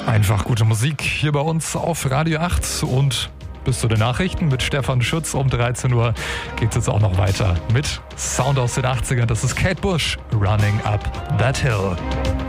Einfach gute Musik hier bei uns auf Radio 8 und bis zu den Nachrichten mit Stefan Schütz um 13 Uhr geht es jetzt auch noch weiter mit Sound aus den 80ern. Das ist Kate Bush, Running Up That Hill.